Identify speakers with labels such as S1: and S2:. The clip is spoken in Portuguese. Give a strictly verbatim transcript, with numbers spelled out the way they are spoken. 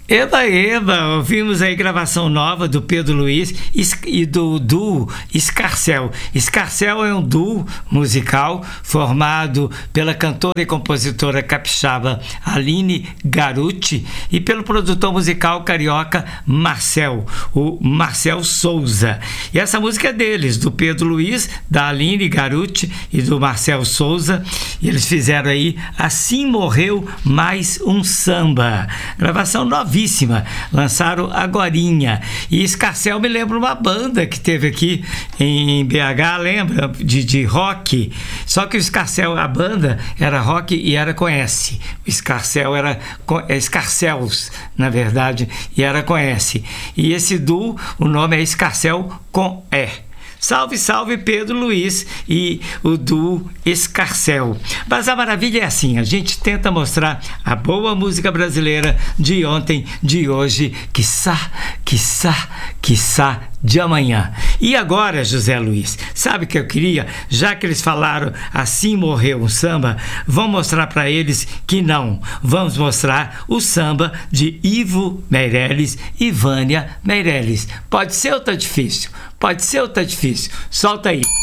S1: Eba, eba, ouvimos aí gravação nova do Pedro Luiz e do duo Escarcel. Escarcel é um duo musical formado pela cantora e compositora capixaba Aline Garuti e pelo produtor musical carioca Marcel, o Marcel Souza. E essa música é deles, do Pedro Luiz, da Aline Garuti e do Marcel Souza. E eles fizeram aí Assim Morreu Mais um Samba. Gravação novíssima. Lançaram agorinha. E Escarcel me lembra uma banda que teve aqui em B H, lembra? De, de rock. Só que o Escarcel, a banda, era rock e era com S. O Escarcel era com, é Escarcels, na verdade, e era com S. E esse duo, o nome é Escarcel com E. Salve, salve Pedro Luiz e o duo Escarcel. Mas a maravilha é assim, a gente tenta mostrar a boa música brasileira de ontem, de hoje, quiçá, quiçá, quiçá de amanhã. E agora, José Luiz, sabe o que eu queria? Já que eles falaram Assim Morreu um Samba, vamos mostrar para eles que não. Vamos mostrar o samba de Ivo Meirelles e Vânia Meirelles. Pode ser ou tá difícil? Pode ser ou tá difícil? Solta aí.